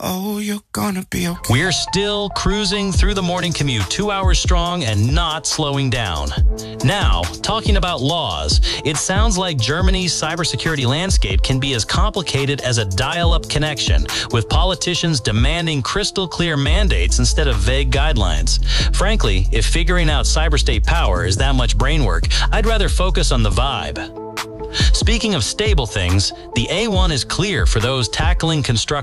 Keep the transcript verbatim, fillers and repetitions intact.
oh, you're gonna be okay. We're still cruising through the morning commute, two hours strong and not slowing down. Now, talking about laws, it sounds like Germany's cybersecurity landscape can be as complicated as a dial-up connection, with politicians demanding crystal clear mandates instead of vague guidelines. Frankly, if figuring out cyberstate power is that much brain work, I'd rather focus on the vibe. Speaking of stable things, the A one is clear for those tackling construction